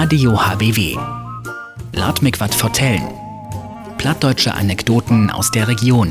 Radio HBW. Lad mich wat vertellen. Plattdeutsche Anekdoten aus der Region.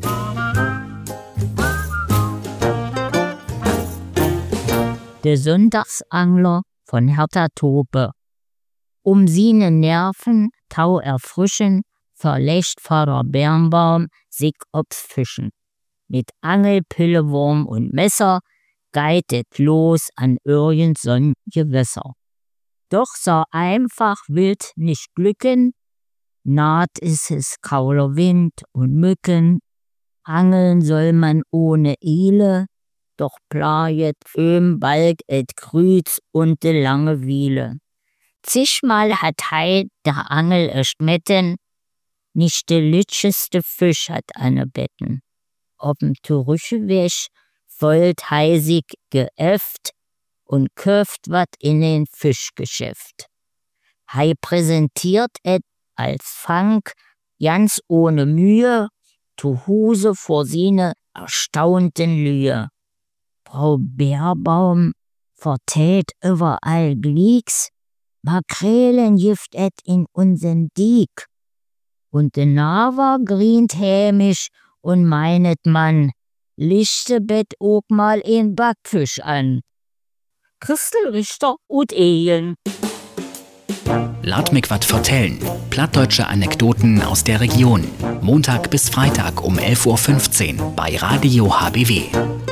Der Sonntagsangler von Hertha Tope. Seine Nerven tau erfrischen, verlässt Vater Birnbaum sich ob's Fischen. Mit Angel, Pillewurm und Messer geht et los an irgend so'n Gewässer. Doch so einfach wild nicht glücken, naht ist es kauler Wind und Mücken. Angeln soll man ohne Ile, doch plaget bald et Krüz und de Langeweile. Zigmal hat Heid der Angel erschmetten, nicht de lütscheste Fisch hat eine Betten. Ob'n Turüchewäsch wollt heisig geöfft und köft wat in den Fischgeschäft. Hei präsentiert et als Fang, ganz ohne Mühe, zu Huse vor sine erstaunten Lühe. Frau Birnbaum vertät überall Glicks, Makrelen jift et in unsern Diek. Und de Naver grient hämisch und meinet man, Lichtebett ook mal in Backfisch an. Christel Richter und Ehen. Lad mich wat vertellen. Plattdeutsche Anekdoten aus der Region. Montag bis Freitag um 11:15 Uhr bei Radio HBW.